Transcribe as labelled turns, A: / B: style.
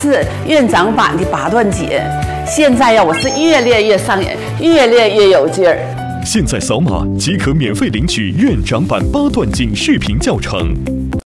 A: 是院长版的八段锦，现在呀，我是越练越上瘾，越练越有劲儿。
B: 现在扫码即可免费领取院长版八段锦视频教程。